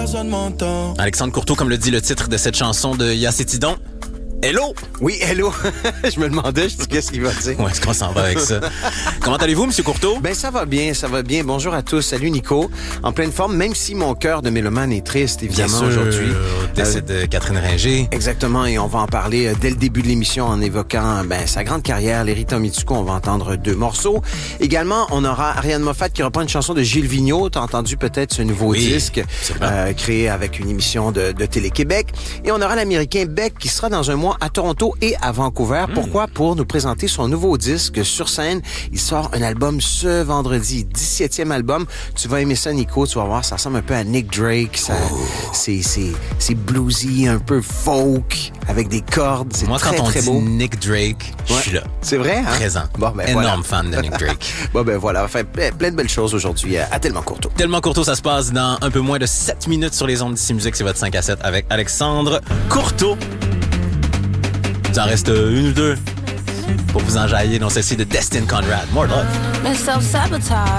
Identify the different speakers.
Speaker 1: personne m'entend.
Speaker 2: Alexandre Courteau, comme le dit le titre de cette chanson de Yacétidon. Hello!
Speaker 3: Oui, hello. Je me demandais, je dis, qu'est-ce qu'il va dire?
Speaker 2: Où est-ce qu'on s'en va avec ça? Comment allez-vous, M. Courteau?
Speaker 3: Ben, ça va bien, ça va bien. Bonjour à tous. Salut, Nico. En pleine forme, même si mon cœur de mélomane est triste, évidemment, aujourd'hui.
Speaker 2: Décès de Catherine Ringer.
Speaker 3: Exactement, et on va en parler dès le début de l'émission en évoquant sa grande carrière, les Rita Mitsuko. On va entendre 2 morceaux. Également, on aura Ariane Moffat qui reprend une chanson de Gilles Vigneault. T'as entendu peut-être ce nouveau disque créé avec une émission de Télé-Québec. Et on aura l'Américain Beck qui sera dans un mois à Toronto et à Vancouver. Pourquoi? Pour nous présenter son nouveau disque sur scène. Il sort un album ce vendredi, 17e album. Tu vas aimer ça, Nico. Tu vas voir, ça ressemble un peu à Nick Drake. Ça, c'est bluesy, un peu folk, avec des cordes. C'est
Speaker 2: Moi,
Speaker 3: très,
Speaker 2: quand on
Speaker 3: très
Speaker 2: dit
Speaker 3: beau.
Speaker 2: Nick Drake, je suis là.
Speaker 3: C'est vrai, hein?
Speaker 2: Présent.
Speaker 3: Bon, ben,
Speaker 2: Énorme fan de Nick Drake.
Speaker 3: Bon, ben voilà. Enfin, plein de belles choses aujourd'hui à Tellement Courteau.
Speaker 2: Tellement Courteau, ça se passe dans un peu moins de 7 minutes sur les ondes d'ici musique. C'est votre 5 à 7 avec Alexandre Courteau. Il en reste 1 ou 2 pour vous enjailler dans celle-ci de Destin Conrad. More love.
Speaker 4: Self-sabotage.